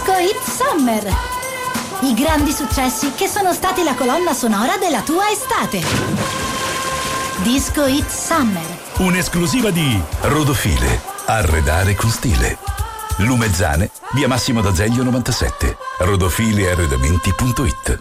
Disco Hit Summer. I grandi successi che sono stati la colonna sonora della tua estate. Disco Hit Summer. Un'esclusiva di Rodofile. Arredare con stile. Lumezzane, via Massimo d'Azeglio 97. rodofilearredamenti.it.